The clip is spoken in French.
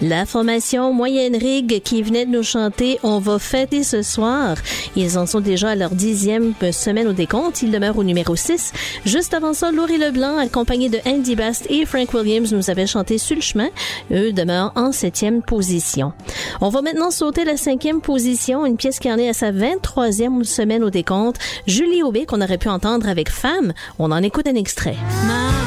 La formation Moyenne Rigue qui venait de nous chanter « On va fêter ce soir ». Ils en sont déjà à leur 10e semaine au décompte. Ils demeurent au numéro 6. Juste avant ça, Laurie Leblanc, accompagnée de Andy Bast et Frank Williams, nous avaient chanté « Sur le chemin ». Eux demeurent en 7e position. On va maintenant sauter la 5e position, une pièce qui en est à sa 23e semaine au décompte. Julie Aubé, qu'on aurait pu entendre avec Femme. On en écoute un extrait.